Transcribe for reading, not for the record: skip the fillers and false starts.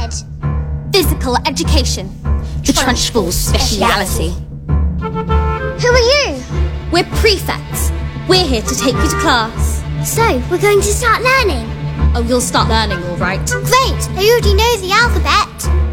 word? Physical education. The Trunchbull's speciality. Who are you? We're prefects. We're here to take you to class. So, we're going to start learning? Oh, you'll start learning, all right. Great! I already know the alphabet.